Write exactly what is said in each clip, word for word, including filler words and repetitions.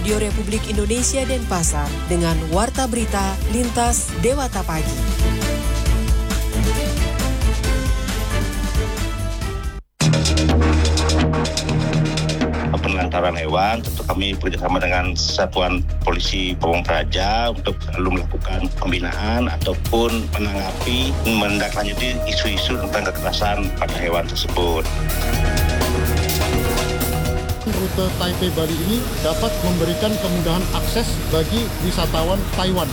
Radio Republik Indonesia Denpasar dengan Warta Berita Lintas Dewata Pagi. Penelantaran hewan, tentu kami bekerjasama dengan Satuan Polisi Pamung Praja untuk selalu melakukan pembinaan ataupun menanggapi, menindaklanjuti isu-isu tentang kekerasan pada hewan tersebut. Rute Taipei Bali ini dapat memberikan kemudahan akses bagi wisatawan Taiwan.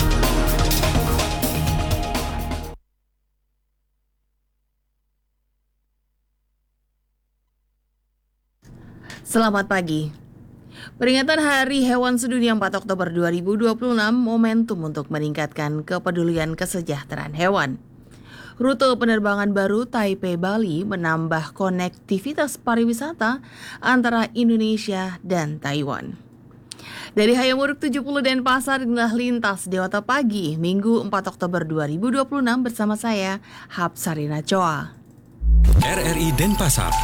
Selamat pagi. Peringatan Hari Hewan Sedunia empat Oktober dua ribu dua puluh enam momentum untuk meningkatkan kepedulian kesejahteraan hewan. Rute penerbangan baru Taipei Bali menambah konektivitas pariwisata antara Indonesia dan Taiwan. Dari Hayamuruk tujuh puluh Denpasar, inilah Lintas Dewata Pagi, Minggu empat Oktober dua ribu dua puluh enam bersama saya, Hapsarina Choa. R R I Denpasar.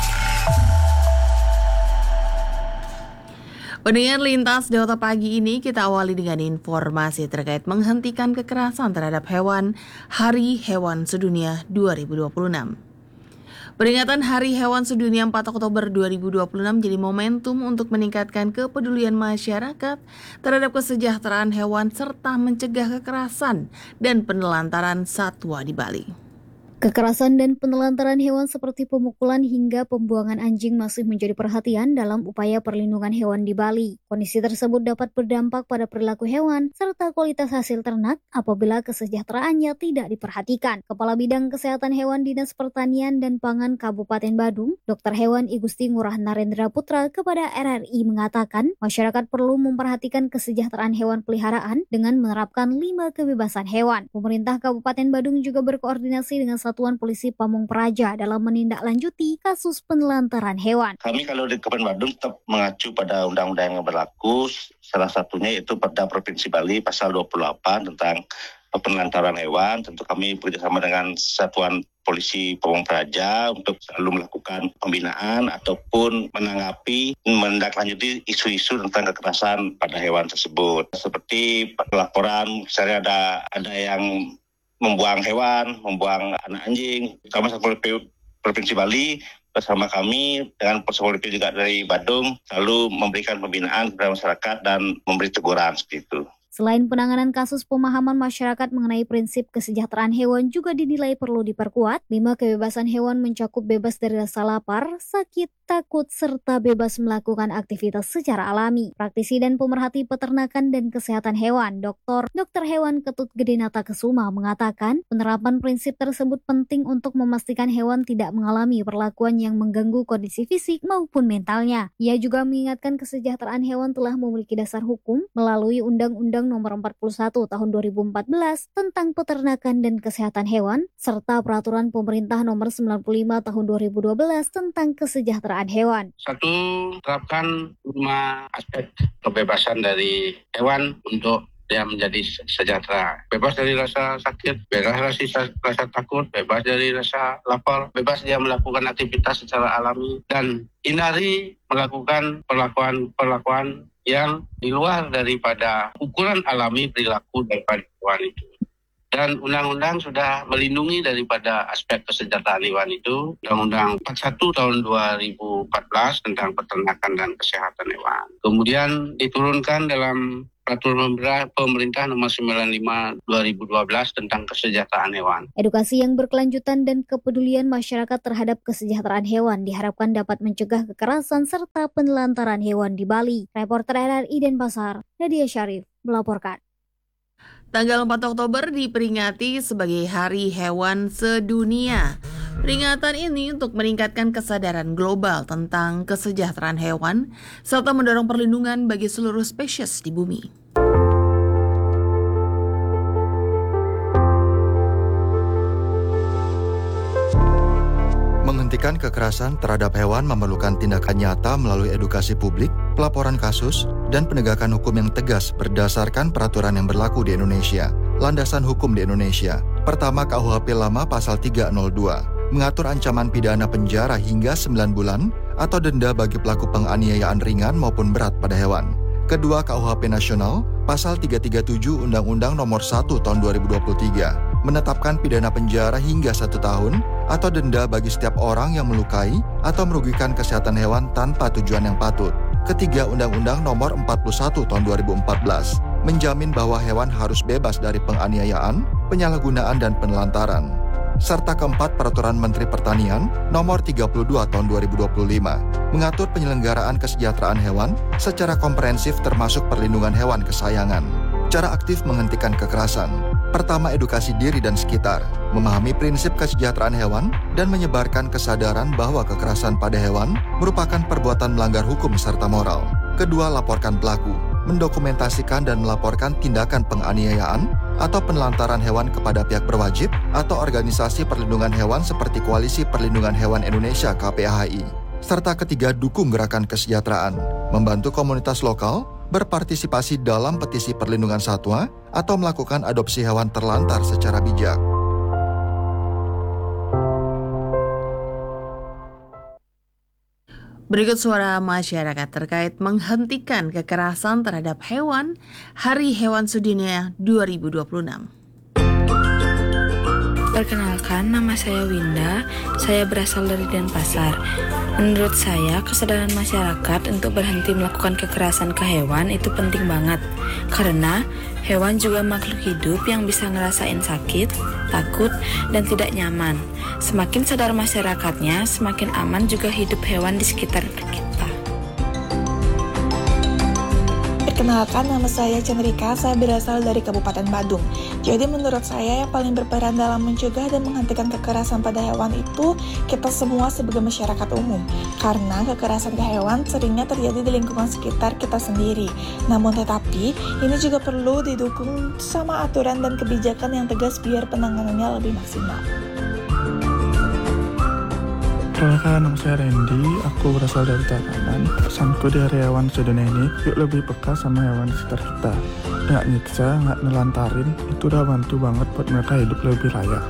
Pendengar Lintas Dewata Pagi ini kita awali dengan informasi terkait menghentikan kekerasan terhadap hewan Hari Hewan Sedunia dua ribu dua puluh enam. Peringatan Hari Hewan Sedunia empat Oktober dua ribu dua puluh enam jadi momentum untuk meningkatkan kepedulian masyarakat terhadap kesejahteraan hewan serta mencegah kekerasan dan penelantaran satwa di Bali. Kekerasan dan penelantaran hewan seperti pemukulan hingga pembuangan anjing masih menjadi perhatian dalam upaya perlindungan hewan di Bali. Kondisi tersebut dapat berdampak pada perilaku hewan serta kualitas hasil ternak apabila kesejahteraannya tidak diperhatikan. Kepala Bidang Kesehatan Hewan Dinas Pertanian dan Pangan Kabupaten Badung, Dokter Hewan I Gusti Ngurah Narendra Putra kepada R R I mengatakan, masyarakat perlu memperhatikan kesejahteraan hewan peliharaan dengan menerapkan lima kebebasan hewan. Pemerintah Kabupaten Badung juga berkoordinasi dengan Satuan Polisi Pamung Praja dalam menindaklanjuti kasus penelantaran hewan. Kami kalau di Kabupaten Badung tetap mengacu pada undang-undang yang berlaku, salah satunya yaitu Perda Provinsi Bali pasal dua puluh delapan tentang penelantaran hewan. Tentu kami bekerjasama dengan Satuan Polisi Pamung Praja untuk selalu melakukan pembinaan ataupun menanggapi, menindaklanjuti isu-isu tentang kekerasan pada hewan tersebut. Seperti laporan, misalnya ada ada yang membuang hewan, membuang anak anjing. Kami Satpol P P Provinsi Bali bersama kami dengan Satpol P P juga dari Badung selalu memberikan pembinaan kepada masyarakat dan memberi teguran seperti itu. Selain penanganan kasus, pemahaman masyarakat mengenai prinsip kesejahteraan hewan juga dinilai perlu diperkuat. Lima kebebasan hewan mencakup bebas dari rasa lapar, sakit, takut, serta bebas melakukan aktivitas secara alami. Praktisi dan pemerhati peternakan dan kesehatan hewan, Doktor Dokter Hewan Ketut Gedinata Kesuma mengatakan, penerapan prinsip tersebut penting untuk memastikan hewan tidak mengalami perlakuan yang mengganggu kondisi fisik maupun mentalnya. Ia juga mengingatkan kesejahteraan hewan telah memiliki dasar hukum melalui Undang-Undang Nomor empat puluh satu Tahun dua ribu empat belas tentang peternakan dan kesehatan hewan serta Peraturan Pemerintah Nomor sembilan puluh lima Tahun dua ribu dua belas tentang kesejahteraan hewan. Satu, terapkan lima aspek kebebasan dari hewan untuk dia menjadi sejahtera. Bebas dari rasa sakit, bebas dari rasa, rasa takut, bebas dari rasa lapar, bebas dia melakukan aktivitas secara alami, dan hindari melakukan perlakuan-perlakuan yang di luar daripada ukuran alami perilaku daripada hewan itu. Dan undang-undang sudah melindungi daripada aspek kesejahteraan hewan itu. Undang-Undang empat puluh satu Tahun dua ribu empat belas tentang peternakan dan kesehatan hewan. Kemudian diturunkan dalam Peraturan Pemerintah Nomor sembilan puluh lima Tahun dua ribu dua belas tentang kesejahteraan hewan. Edukasi yang berkelanjutan dan kepedulian masyarakat terhadap kesejahteraan hewan diharapkan dapat mencegah kekerasan serta penelantaran hewan di Bali. Reporter R R I Denpasar, Nadia Syarif, melaporkan. Tanggal empat Oktober diperingati sebagai Hari Hewan Sedunia. Peringatan ini untuk meningkatkan kesadaran global tentang kesejahteraan hewan serta mendorong perlindungan bagi seluruh spesies di bumi. Menghentikan kekerasan terhadap hewan memerlukan tindakan nyata melalui edukasi publik, pelaporan kasus, dan penegakan hukum yang tegas berdasarkan peraturan yang berlaku di Indonesia. Landasan hukum di Indonesia. Pertama, K U H P Lama Pasal tiga nol dua mengatur ancaman pidana penjara hingga sembilan bulan atau denda bagi pelaku penganiayaan ringan maupun berat pada hewan. Kedua, K U H P Nasional, Pasal tiga tiga tujuh Undang-Undang Nomor satu Tahun dua ribu dua puluh tiga, menetapkan pidana penjara hingga satu tahun atau denda bagi setiap orang yang melukai atau merugikan kesehatan hewan tanpa tujuan yang patut. Ketiga, Undang-Undang Nomor empat puluh satu Tahun dua ribu empat belas, menjamin bahwa hewan harus bebas dari penganiayaan, penyalahgunaan, dan penelantaran. Serta keempat, Peraturan Menteri Pertanian Nomor tiga puluh dua Tahun dua ribu dua puluh lima, mengatur penyelenggaraan kesejahteraan hewan secara komprehensif termasuk perlindungan hewan kesayangan. Cara aktif menghentikan kekerasan. Pertama, edukasi diri dan sekitar, memahami prinsip kesejahteraan hewan, dan menyebarkan kesadaran bahwa kekerasan pada hewan merupakan perbuatan melanggar hukum serta moral. Kedua, laporkan pelaku, mendokumentasikan dan melaporkan tindakan penganiayaan atau penelantaran hewan kepada pihak berwajib atau organisasi perlindungan hewan seperti Koalisi Perlindungan Hewan Indonesia K P A H I. Serta ketiga, dukung gerakan kesejahteraan, membantu komunitas lokal berpartisipasi dalam petisi perlindungan satwa atau melakukan adopsi hewan terlantar secara bijak. Berikut suara masyarakat terkait menghentikan kekerasan terhadap hewan Hari Hewan Sedunia dua ribu dua puluh enam. Perkenalkan, nama saya Winda, saya berasal dari Denpasar. Menurut saya, kesadaran masyarakat untuk berhenti melakukan kekerasan ke hewan itu penting banget. Karena hewan juga makhluk hidup yang bisa ngerasain sakit, takut, dan tidak nyaman. Semakin sadar masyarakatnya, semakin aman juga hidup hewan di sekitar kita. Perkenalkan, nama saya Cendrika, saya berasal dari Kabupaten Badung. Jadi menurut saya yang paling berperan dalam mencegah dan menghentikan kekerasan pada hewan itu kita semua sebagai masyarakat umum. Karena kekerasan ke hewan seringnya terjadi di lingkungan sekitar kita sendiri. Namun tetapi, ini juga perlu didukung sama aturan dan kebijakan yang tegas biar penanganannya lebih maksimal. Perkenalkan, nama saya Randy, aku berasal dari Tarakan. Pesanku di Hari Hewan Sedunia ini, yuk lebih peka sama hewan di sekitar kita. Nggak nyiksa, nggak nelantarin, itu udah bantu banget buat mereka hidup lebih layak.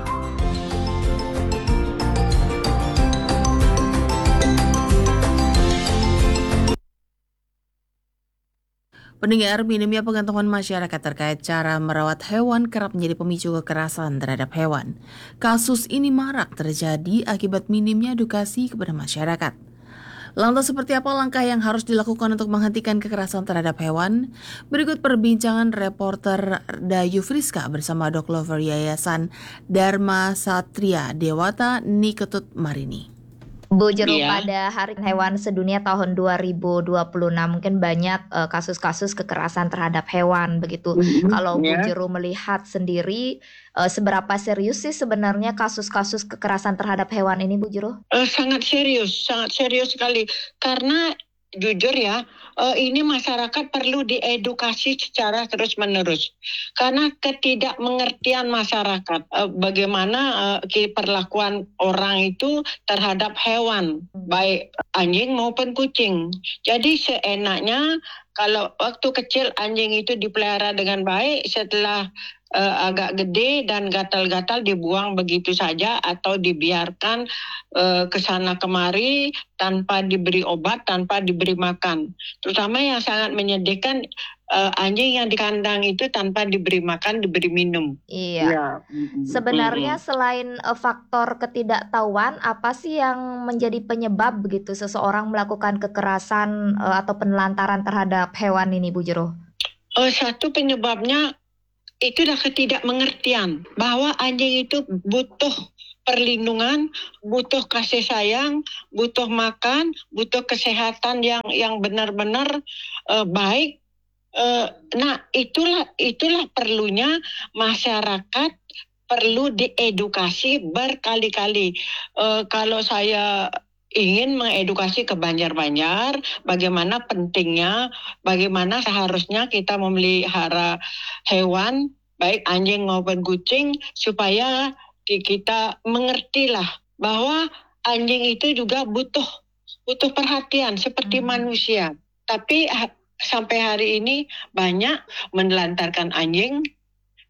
Pendengar, minimnya pengetahuan masyarakat terkait cara merawat hewan kerap menjadi pemicu kekerasan terhadap hewan. Kasus ini marak terjadi akibat minimnya edukasi kepada masyarakat. Lantas seperti apa langkah yang harus dilakukan untuk menghentikan kekerasan terhadap hewan? Berikut perbincangan reporter Dayu Friska bersama Dok Lover Yayasan Dharma Satria Dewata Niketut Marini. Bu Jero, Iya. pada Hari Hewan Sedunia tahun dua ribu dua puluh enam mungkin banyak uh, kasus-kasus kekerasan terhadap hewan begitu. Mhm, Kalau Bu ya. Jero melihat sendiri uh, seberapa serius sih sebenarnya kasus-kasus kekerasan terhadap hewan ini, Bu Jero? Eh, sangat serius, sangat serius sekali. Karena jujur ya, eh, ini masyarakat perlu diedukasi secara terus-menerus. Karena ketidakmengertian masyarakat, eh, bagaimana eh, perlakuan orang itu terhadap hewan, baik anjing maupun kucing. Jadi seenaknya kalau waktu kecil anjing itu dipelihara dengan baik, setelah Uh, agak gede dan gatal-gatal dibuang begitu saja atau dibiarkan uh, ke sana kemari tanpa diberi obat, tanpa diberi makan. Terutama yang sangat menyedihkan, uh, anjing yang di kandang itu tanpa diberi makan, diberi minum. Iya. Ya. Sebenarnya selain uh, faktor ketidaktahuan, apa sih yang menjadi penyebab begitu seseorang melakukan kekerasan uh, atau penelantaran terhadap hewan ini, Bu Jero? Uh, satu penyebabnya itulah ketidakmengertian bahwa anjing itu butuh perlindungan, butuh kasih sayang, butuh makan, butuh kesehatan yang yang benar-benar uh, baik. Uh, nah, itulah itulah perlunya masyarakat perlu diedukasi berkali-kali. Uh, kalau saya ingin mengedukasi ke Banjar-Banjar bagaimana pentingnya, bagaimana seharusnya kita memelihara hewan, baik anjing maupun kucing, supaya kita mengertilah bahwa anjing itu juga butuh butuh perhatian seperti hmm. manusia. Tapi ha- sampai hari ini banyak menelantarkan anjing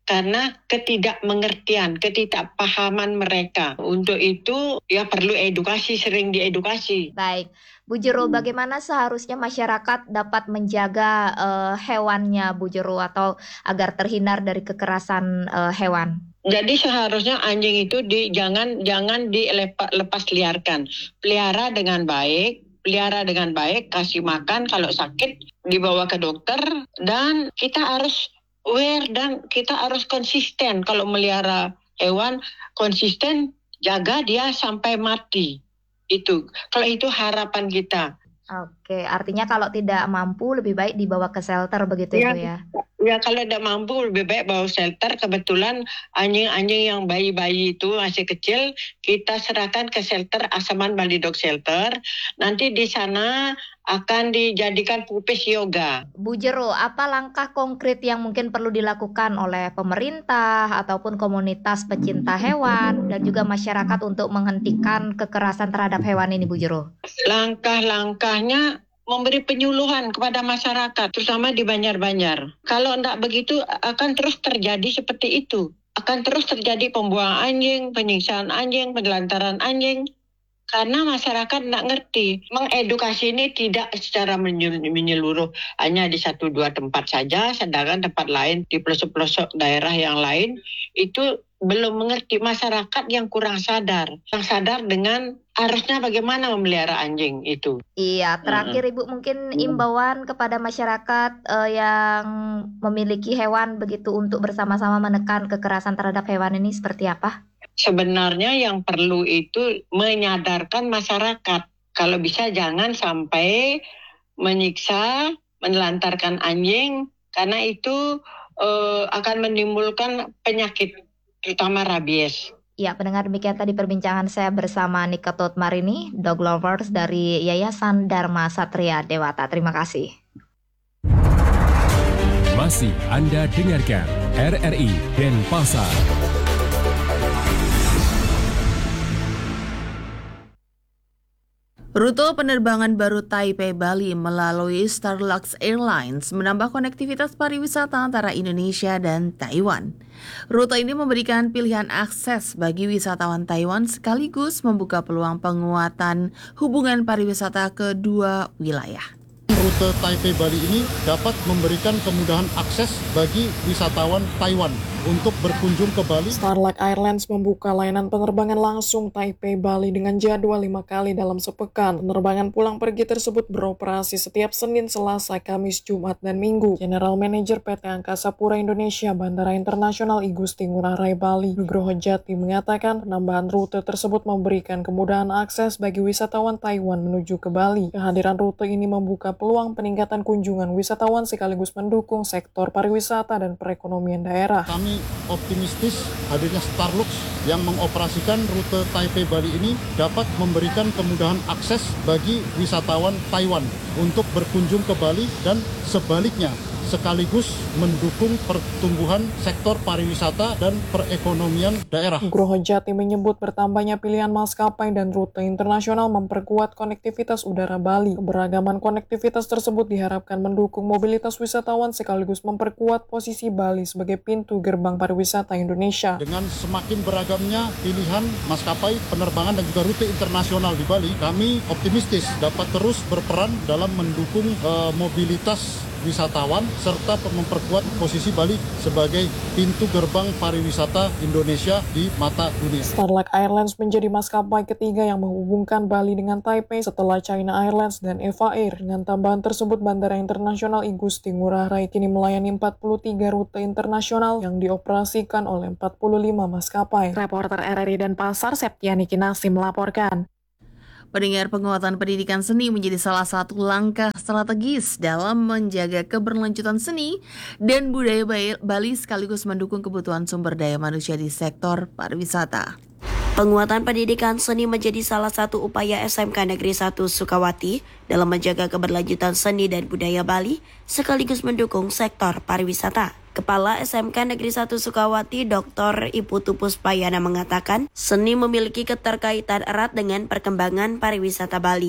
karena ketidakmengertian, ketidakpahaman mereka. Untuk itu ya perlu edukasi, sering diedukasi. Baik, Bu Jero, bagaimana seharusnya masyarakat dapat menjaga uh, hewannya, Bu Jero, atau agar terhindar dari kekerasan uh, hewan? Jadi seharusnya anjing itu di, jangan jangan dilepas liarkan, pelihara dengan baik, pelihara dengan baik, kasih makan, kalau sakit dibawa ke dokter, dan kita harus aware dan kita harus konsisten kalau melihara hewan, konsisten jaga dia sampai mati. Itu kalau itu harapan kita. Oke, artinya kalau tidak mampu lebih baik dibawa ke shelter begitu ya, Bu ya? Ya kalau tidak mampu lebih baik bawa shelter. Kebetulan anjing-anjing yang bayi-bayi itu masih kecil kita serahkan ke shelter Asaman Bali Dog Shelter. Nanti di sana akan dijadikan pupis yoga. Bu Jero, apa langkah konkret yang mungkin perlu dilakukan oleh pemerintah ataupun komunitas pecinta hewan dan juga masyarakat untuk menghentikan kekerasan terhadap hewan ini, Bu Jero? Langkah-langkahnya memberi penyuluhan kepada masyarakat, terutama di Banjar-Banjar. Kalau tidak begitu akan terus terjadi seperti itu. Akan terus terjadi pembuangan anjing, penyiksaan anjing, penelantaran anjing. Karena masyarakat tidak ngerti. Mengedukasi ini tidak secara menyeluruh, hanya di satu dua tempat saja, sedangkan tempat lain di pelosok-pelosok daerah yang lain itu belum mengerti. Masyarakat yang kurang sadar, yang sadar dengan harusnya bagaimana memelihara anjing itu. Iya, terakhir Hmm. Ibu mungkin imbauan kepada masyarakat uh, yang memiliki hewan begitu untuk bersama-sama menekan kekerasan terhadap hewan ini seperti apa? Sebenarnya yang perlu itu menyadarkan masyarakat. Kalau bisa jangan sampai menyiksa, menelantarkan anjing, karena itu uh, akan menimbulkan penyakit, terutama rabies. Ya, pendengar, demikian tadi perbincangan saya bersama Niketut Marini, dog lovers dari Yayasan Dharma Satria Dewata. Terima kasih. Masih Anda dengarkan R R I Denpasar. Rute penerbangan baru Taipei Bali melalui Starlux Airlines menambah konektivitas pariwisata antara Indonesia dan Taiwan. Rute ini memberikan pilihan akses bagi wisatawan Taiwan sekaligus membuka peluang penguatan hubungan pariwisata kedua wilayah. Rute Taipei Bali ini dapat memberikan kemudahan akses bagi wisatawan Taiwan untuk berkunjung ke Bali. Starlux Airlines membuka layanan penerbangan langsung Taipei Bali dengan jadwal lima kali dalam sepekan. Penerbangan pulang pergi tersebut beroperasi setiap Senin, Selasa, Kamis, Jumat, dan Minggu. General Manager P T Angkasa Pura Indonesia Bandara Internasional I Gusti Ngurah Rai Bali, Nugroho Jati, mengatakan penambahan rute tersebut memberikan kemudahan akses bagi wisatawan Taiwan menuju ke Bali. Kehadiran rute ini membuka peluang peningkatan kunjungan wisatawan sekaligus mendukung sektor pariwisata dan perekonomian daerah. Kami optimistis hadirnya Starlux yang mengoperasikan rute Taipei Bali ini dapat memberikan kemudahan akses bagi wisatawan Taiwan untuk berkunjung ke Bali dan sebaliknya, sekaligus mendukung pertumbuhan sektor pariwisata dan perekonomian daerah. Nugroho Jati menyebut bertambahnya pilihan maskapai dan rute internasional memperkuat konektivitas udara Bali. Keberagaman konektivitas tersebut diharapkan mendukung mobilitas wisatawan sekaligus memperkuat posisi Bali sebagai pintu gerbang pariwisata Indonesia. Dengan semakin beragamnya pilihan maskapai penerbangan dan juga rute internasional di Bali, kami optimistis dapat terus berperan dalam mendukung uh, mobilitas wisatawan serta memperkuat posisi Bali sebagai pintu gerbang pariwisata Indonesia di mata dunia. Starlux Airlines menjadi maskapai ketiga yang menghubungkan Bali dengan Taipei setelah China Airlines dan Eva Air. Dengan tambahan tersebut, Bandara Internasional I Gusti Ngurah Rai kini melayani empat puluh tiga rute internasional yang dioperasikan oleh empat puluh lima maskapai. Reporter R R I Denpasar, Septiani Kinasi melaporkan. Pendengar, penguatan pendidikan seni menjadi salah satu langkah strategis dalam menjaga keberlanjutan seni dan budaya Bali sekaligus mendukung kebutuhan sumber daya manusia di sektor pariwisata. Penguatan pendidikan seni menjadi salah satu upaya S M K Negeri satu Sukawati dalam menjaga keberlanjutan seni dan budaya Bali sekaligus mendukung sektor pariwisata. Kepala S M K Negeri satu Sukawati, Doktor Iputu Puspayana mengatakan, seni memiliki keterkaitan erat dengan perkembangan pariwisata Bali.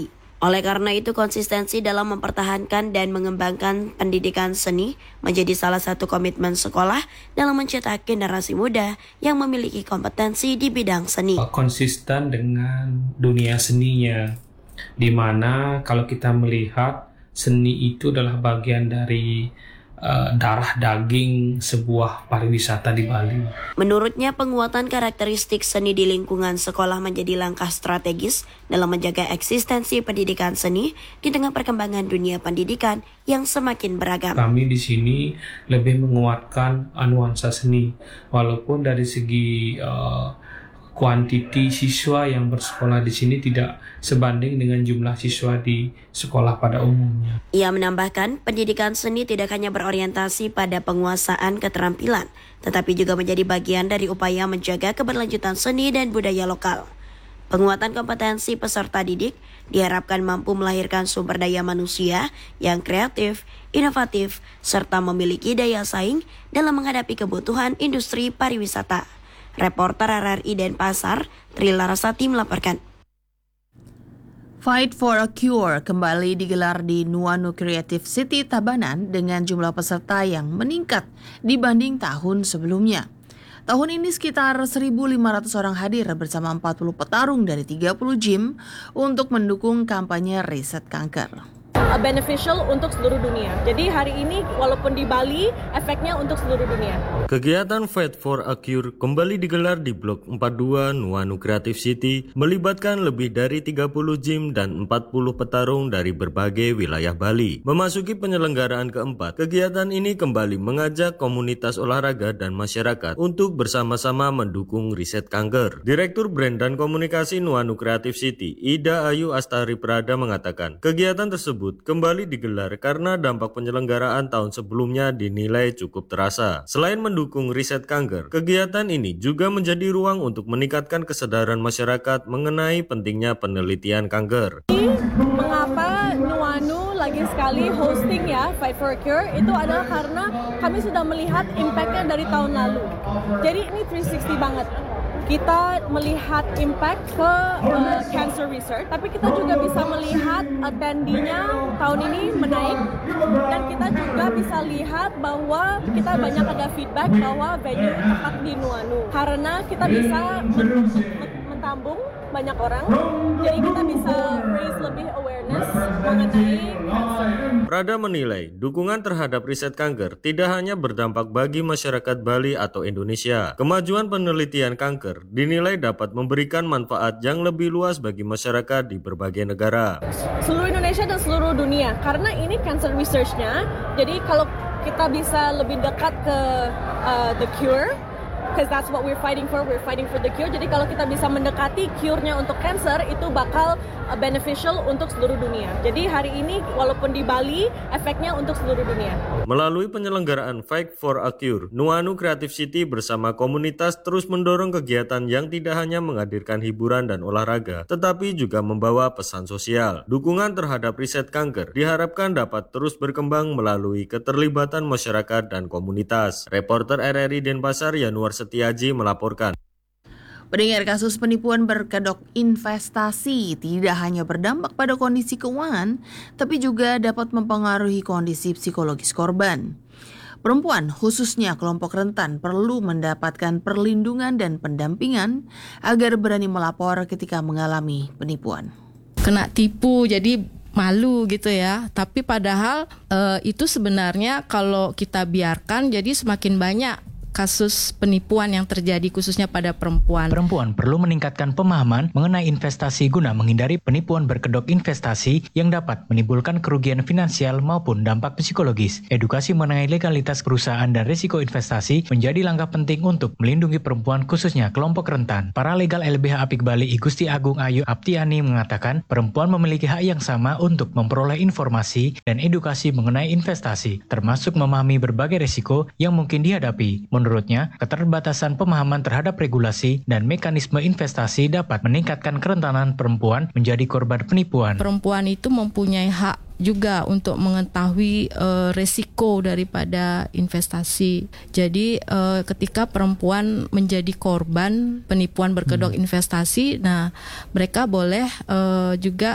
Oleh karena itu, konsistensi dalam mempertahankan dan mengembangkan pendidikan seni menjadi salah satu komitmen sekolah dalam mencetak generasi muda yang memiliki kompetensi di bidang seni. Konsisten dengan dunia seninya, di mana kalau kita melihat seni itu adalah bagian dari uh, darah daging sebuah pariwisata di Bali. Menurutnya, penguatan karakteristik seni di lingkungan sekolah menjadi langkah strategis dalam menjaga eksistensi pendidikan seni di tengah perkembangan dunia pendidikan yang semakin beragam. Kami di sini lebih menguatkan nuansa seni, walaupun dari segi uh, kuantiti siswa yang bersekolah di sini tidak sebanding dengan jumlah siswa di sekolah pada umumnya. Ia menambahkan, pendidikan seni tidak hanya berorientasi pada penguasaan keterampilan, tetapi juga menjadi bagian dari upaya menjaga keberlanjutan seni dan budaya lokal. Penguatan kompetensi peserta didik diharapkan mampu melahirkan sumber daya manusia yang kreatif, inovatif, serta memiliki daya saing dalam menghadapi kebutuhan industri pariwisata. Reporter R R I Denpasar, Tri Larasati melaporkan. Fight for a Cure kembali digelar di Nuanu Creative City Tabanan dengan jumlah peserta yang meningkat dibanding tahun sebelumnya. Tahun ini sekitar seribu lima ratus orang hadir bersama empat puluh petarung dari tiga puluh gym untuk mendukung kampanye riset kanker. Beneficial untuk seluruh dunia. Jadi hari ini walaupun di Bali, efeknya untuk seluruh dunia. Kegiatan Fight for a Cure kembali digelar di Blok empat puluh dua Nuanu Creative City, melibatkan lebih dari tiga puluh gym dan empat puluh petarung dari berbagai wilayah Bali. Memasuki penyelenggaraan keempat, kegiatan ini kembali mengajak komunitas olahraga dan masyarakat untuk bersama-sama mendukung riset kanker. Direktur Brand dan Komunikasi Nuanu Creative City, Ida Ayu Astari Prada mengatakan, kegiatan tersebut kembali digelar karena dampak penyelenggaraan tahun sebelumnya dinilai cukup terasa. Selain mendukung riset kanker, kegiatan ini juga menjadi ruang untuk meningkatkan kesadaran masyarakat mengenai pentingnya penelitian kanker. Mengapa Nuanu lagi sekali hosting ya Fight for a Cure? Itu adalah karena kami sudah melihat impact-nya dari tahun lalu. Jadi ini tiga sixty banget. Kita melihat impact ke uh, cancer research, tapi kita juga bisa melihat attendinya tahun ini menaik, dan kita juga bisa lihat bahwa kita banyak ada feedback bahwa venue tepat di Nuanu, karena kita bisa men- men- mentambung banyak orang, jadi kita bisa raise lebih awareness mengenai cancer. Prada menilai dukungan terhadap riset kanker tidak hanya berdampak bagi masyarakat Bali atau Indonesia. Kemajuan penelitian kanker dinilai dapat memberikan manfaat yang lebih luas bagi masyarakat di berbagai negara. Seluruh Indonesia dan seluruh dunia, karena ini cancer research-nya, jadi kalau kita bisa lebih dekat ke uh, the cure, because that's what we're fighting for, we're fighting for the cure. Jadi kalau kita bisa mendekati cure-nya untuk cancer, itu bakal uh, beneficial untuk seluruh dunia. Jadi hari ini walaupun di Bali, efeknya untuk seluruh dunia. Melalui penyelenggaraan Fight for a Cure, Nuanu Creative City bersama komunitas terus mendorong kegiatan yang tidak hanya menghadirkan hiburan dan olahraga, tetapi juga membawa pesan sosial. Dukungan terhadap riset kanker diharapkan dapat terus berkembang melalui keterlibatan masyarakat dan komunitas. Reporter R R I Denpasar Yanuar Setiaji melaporkan. Pendengar, kasus penipuan berkedok investasi tidak hanya berdampak pada kondisi keuangan, tapi juga dapat mempengaruhi kondisi psikologis korban. Perempuan, khususnya kelompok rentan, perlu mendapatkan perlindungan dan pendampingan agar berani melapor ketika mengalami penipuan. Kena tipu, jadi malu gitu ya. Tapi padahal e, itu sebenarnya kalau kita biarkan, jadi semakin banyak kasus penipuan yang terjadi khususnya pada perempuan. Perempuan perlu meningkatkan pemahaman mengenai investasi guna menghindari penipuan berkedok investasi yang dapat menimbulkan kerugian finansial maupun dampak psikologis. Edukasi mengenai legalitas perusahaan dan risiko investasi menjadi langkah penting untuk melindungi perempuan khususnya kelompok rentan. Paralegal L B H Apik Bali I Gusti Agung Ayu Aptiani mengatakan perempuan memiliki hak yang sama untuk memperoleh informasi dan edukasi mengenai investasi, termasuk memahami berbagai risiko yang mungkin dihadapi. Menurutnya, keterbatasan pemahaman terhadap regulasi dan mekanisme investasi dapat meningkatkan kerentanan perempuan menjadi korban penipuan. Perempuan itu mempunyai hak juga untuk mengetahui uh, resiko daripada investasi. Jadi uh, ketika perempuan menjadi korban penipuan berkedok hmm. investasi, nah mereka boleh uh, juga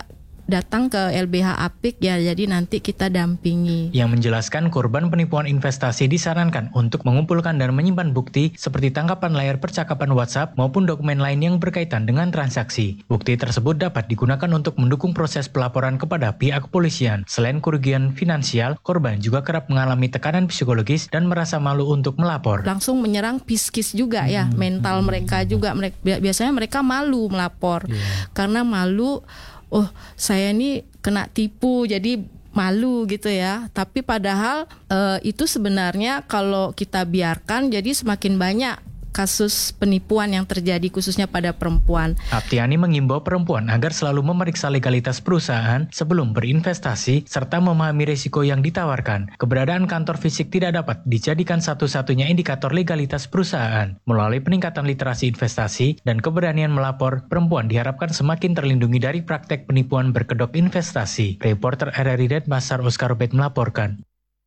datang ke L B H Apik ya, jadi nanti kita dampingi. Yang menjelaskan korban penipuan investasi disarankan untuk mengumpulkan dan menyimpan bukti seperti tangkapan layar percakapan WhatsApp maupun dokumen lain yang berkaitan dengan transaksi. Bukti tersebut dapat digunakan untuk mendukung proses pelaporan kepada pihak kepolisian. Selain kerugian finansial, korban juga kerap mengalami tekanan psikologis dan merasa malu untuk melapor. Langsung menyerang psikis juga ya, hmm. mental mereka juga. Mereka, biasanya mereka malu melapor yeah. karena malu. Oh, saya ini kena tipu, jadi malu gitu ya. Tapi padahal e, itu sebenarnya kalau kita biarkan, jadi semakin banyak kasus penipuan yang terjadi khususnya pada perempuan. Aptiani mengimbau perempuan agar selalu memeriksa legalitas perusahaan sebelum berinvestasi serta memahami risiko yang ditawarkan. Keberadaan kantor fisik tidak dapat dijadikan satu-satunya indikator legalitas perusahaan. Melalui peningkatan literasi investasi dan keberanian melapor, perempuan diharapkan semakin terlindungi dari praktek penipuan berkedok investasi. Reporter R R I Denpasar Oscar Robert melaporkan.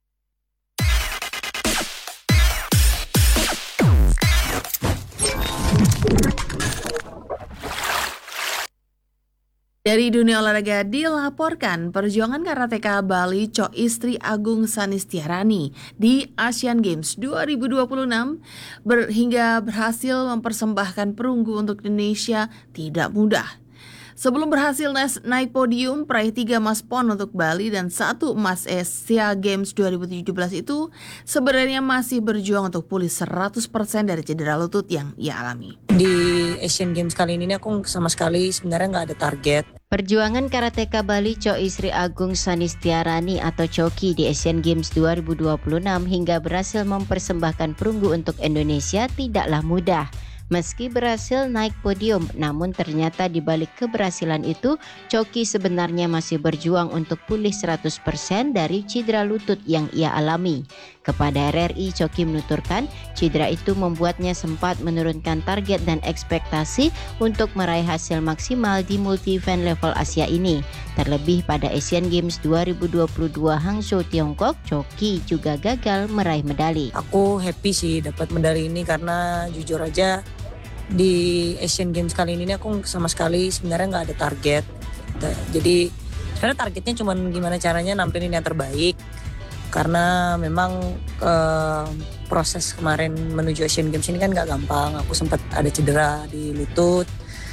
Dari dunia olahraga dilaporkan perjuangan karateka Bali Co Istri Agung Sanistiarani di Asian Games dua ribu dua puluh enam ber, hingga berhasil mempersembahkan perunggu untuk Indonesia tidak mudah. Sebelum berhasil naik podium, peraih tiga emas pon untuk Bali dan satu emas Asia Games dua ribu tujuh belas itu sebenarnya masih berjuang untuk pulih seratus persen dari cedera lutut yang ia alami. Di Asian Games kali ini aku sama sekali sebenarnya nggak ada target. Perjuangan karateka Bali Co Istri Agung Sanistiarani atau Coki di Asian Games dua ribu dua puluh enam hingga berhasil mempersembahkan perunggu untuk Indonesia tidaklah mudah. Meski berhasil naik podium, namun ternyata di balik keberhasilan itu, Coki sebenarnya masih berjuang untuk pulih seratus persen dari cedera lutut yang ia alami. Kepada R R I, Coki menuturkan, cedera itu membuatnya sempat menurunkan target dan ekspektasi untuk meraih hasil maksimal di multi-event level Asia ini. Terlebih pada Asian Games dua ribu dua puluh dua Hangzhou, Tiongkok, Coki juga gagal meraih medali. Aku happy sih dapat medali ini karena jujur aja di Asian Games kali ini aku sama sekali sebenarnya nggak ada target. Jadi sebenarnya targetnya cuma gimana caranya nampilin yang terbaik. Karena memang eh, proses kemarin menuju Asian Games ini kan nggak gampang. Aku sempat ada cedera di lutut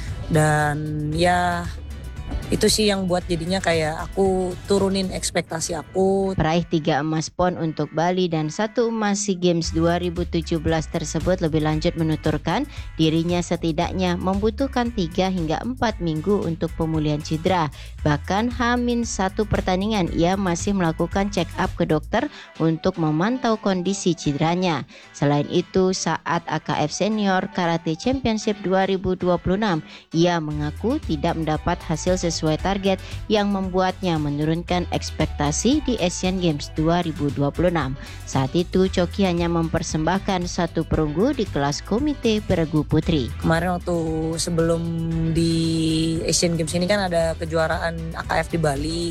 dan ya itu sih yang buat jadinya kayak aku turunin ekspektasi aku. Peraih tiga emas pon untuk Bali dan satu emas SEA Games dua ribu tujuh belas tersebut lebih lanjut menuturkan dirinya setidaknya membutuhkan tiga hingga empat minggu untuk pemulihan cedera. Bahkan Hamin satu pertandingan ia masih melakukan check up ke dokter untuk memantau kondisi cederanya. Selain itu saat A K F Senior Karate Championship dua ribu dua puluh enam ia mengaku tidak mendapat hasil sesuai target yang membuatnya menurunkan ekspektasi di Asian Games dua ribu dua puluh enam. Saat itu Coki hanya mempersembahkan satu perunggu di kelas komite beregu putri. Kemarin waktu sebelum di Asian Games ini kan ada kejuaraan A K F di Bali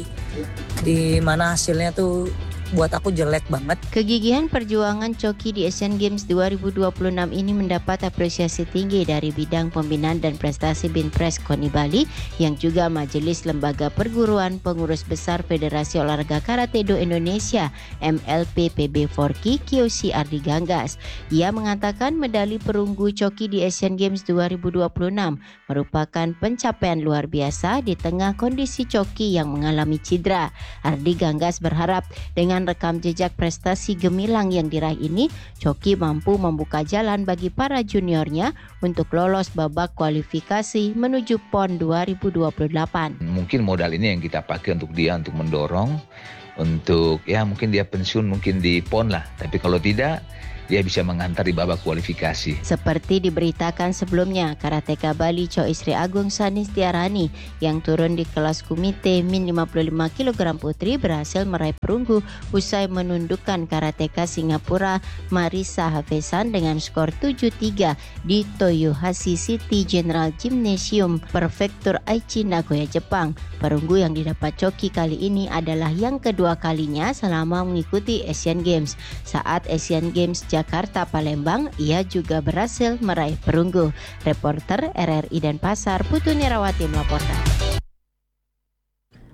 di mana hasilnya tuh buat aku jelek banget. Kegigihan perjuangan Coki di Asian Games dua ribu dua puluh enam ini mendapat apresiasi tinggi dari bidang pembinaan dan prestasi Binpres KONI Bali yang juga Majelis Lembaga Perguruan Pengurus Besar Federasi Olahraga Karate Do Indonesia M L P P B Forki Kiyoshi Ardi Ganggas. Ia mengatakan medali perunggu Coki di Asian Games dua ribu dua puluh enam merupakan pencapaian luar biasa di tengah kondisi Coki yang mengalami cedera. Ardi Ganggas berharap dengan rekam jejak prestasi gemilang yang diraih ini, Coki mampu membuka jalan bagi para juniornya untuk lolos babak kualifikasi menuju PON dua ribu dua puluh delapan. Mungkin modal ini yang kita pakai untuk dia untuk mendorong, untuk ya mungkin dia pensiun mungkin di PON lah, tapi kalau tidak dia bisa mengantar di babak kualifikasi. Seperti diberitakan sebelumnya, karateka Bali Co Istri Agung Sanistiarani yang turun di kelas komite min lima puluh lima kilogram putri berhasil meraih perunggu usai menundukkan karateka Singapura Marisa Hafezan dengan skor tujuh tiga di Toyohashi City General Gymnasium Prefektur Aichi, Nagoya, Jepang. Perunggu yang didapat Coki kali ini adalah yang kedua kalinya selama mengikuti Asian Games. Saat Asian Games Jakarta Palembang, ia juga berhasil meraih perunggu. Reporter R R I Denpasar Putu Nirawati melaporkan.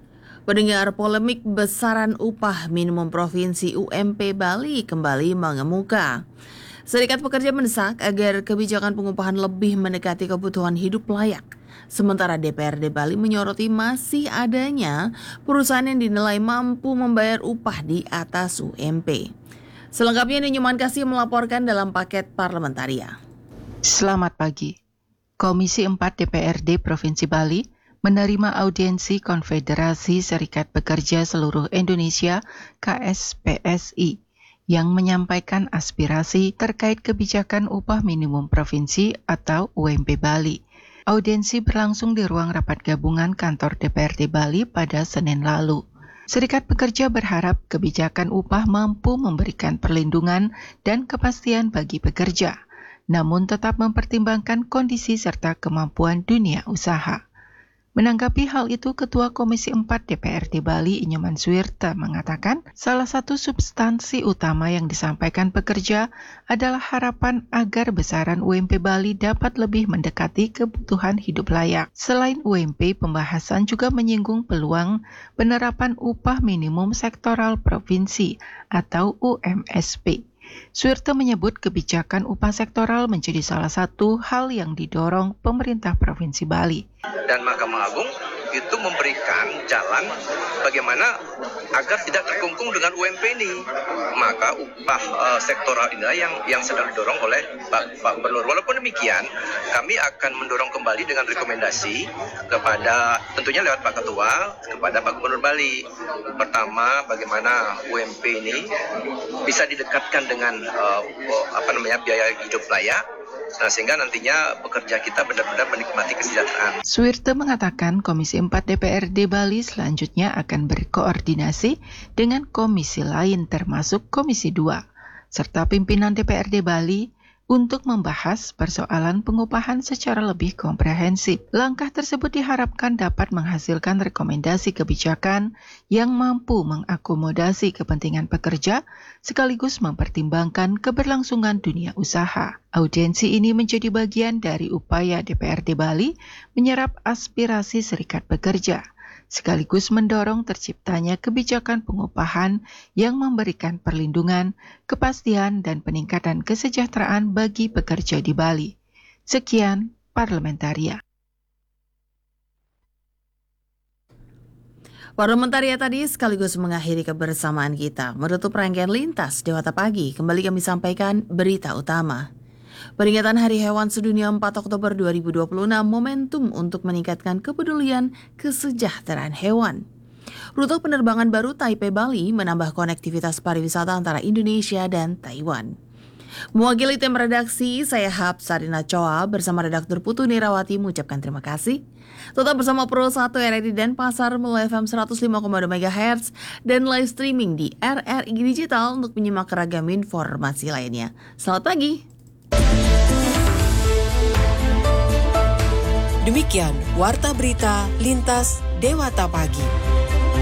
Pendengar, polemik besaran upah minimum provinsi U M P Bali kembali mengemuka. Serikat Pekerja mendesak agar kebijakan pengupahan lebih mendekati kebutuhan hidup layak. Sementara D P R D Bali menyoroti masih adanya perusahaan yang dinilai mampu membayar upah di atas U M P. Selengkapnya Nyoman Kasih melaporkan dalam paket Parlementaria. Selamat pagi. Komisi empat D P R D Provinsi Bali menerima audiensi Konfederasi Serikat Pekerja Seluruh Indonesia K S P S I yang menyampaikan aspirasi terkait kebijakan upah minimum provinsi atau U M P Bali. Audiensi berlangsung di ruang rapat gabungan kantor D P R D Bali pada Senin lalu. Serikat Pekerja berharap kebijakan upah mampu memberikan perlindungan dan kepastian bagi pekerja, namun tetap mempertimbangkan kondisi serta kemampuan dunia usaha. Menanggapi hal itu, Ketua Komisi empat D P R D Bali Inyoman Suwirta mengatakan salah satu substansi utama yang disampaikan pekerja adalah harapan agar besaran U M P Bali dapat lebih mendekati kebutuhan hidup layak. Selain U M P, pembahasan juga menyinggung peluang penerapan upah minimum sektoral provinsi atau U M S P. Suwirta menyebut kebijakan upah sektoral menjadi salah satu hal yang didorong pemerintah Provinsi Bali. Dan Mahkamah Agung itu memberikan jalan bagaimana agar tidak terkungkung dengan U M P ini. Maka upah uh, sektoral inilah yang yang sedang didorong oleh Pak, Pak Gubernur. Walaupun demikian, kami akan mendorong kembali dengan rekomendasi kepada, tentunya lewat Pak Ketua, kepada Pak Gubernur Bali. Pertama, bagaimana U M P ini bisa didekatkan dengan uh, apa namanya biaya hidup layak. Nah, sehingga nantinya pekerja kita benar-benar menikmati kesejahteraan. Suwirta mengatakan Komisi empat D P R D Bali selanjutnya akan berkoordinasi dengan komisi lain termasuk Komisi dua, serta pimpinan D P R D Bali untuk membahas persoalan pengupahan secara lebih komprehensif. Langkah tersebut diharapkan dapat menghasilkan rekomendasi kebijakan yang mampu mengakomodasi kepentingan pekerja sekaligus mempertimbangkan keberlangsungan dunia usaha. Audiensi ini menjadi bagian dari upaya D P R D Bali menyerap aspirasi serikat pekerja, sekaligus mendorong terciptanya kebijakan pengupahan yang memberikan perlindungan, kepastian, dan peningkatan kesejahteraan bagi pekerja di Bali. Sekian Parlementaria. Parlementaria tadi sekaligus mengakhiri kebersamaan kita. Menutup rangkaian Lintas Dewata Pagi, kembali kami sampaikan berita utama. Peringatan Hari Hewan Sedunia empat Oktober dua ribu dua puluh enam momentum untuk meningkatkan kepedulian kesejahteraan hewan. Rute penerbangan baru Taipei Bali menambah konektivitas pariwisata antara Indonesia dan Taiwan. Mewakili tim redaksi, saya Hap Sarina Choa bersama redaktur Putu Nirawati mengucapkan terima kasih. Tetap bersama Pro satu R R I Denpasar melalui F M seratus lima koma dua megahertz dan live streaming di R R I Digital untuk menyimak ragam informasi lainnya. Selamat pagi. Demikian Warta Berita Lintas Dewata Pagi.